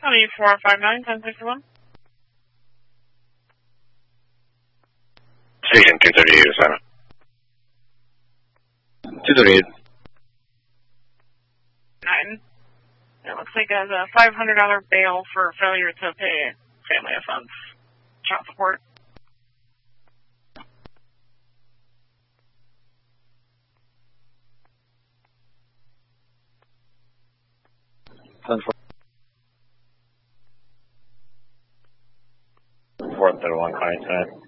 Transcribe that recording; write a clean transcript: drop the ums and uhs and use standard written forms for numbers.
2459-1061. Speaking 23807. 238. 9. It looks like there's a $500 bail for failure to pay family offense child support. Fourth and 1 client tonight.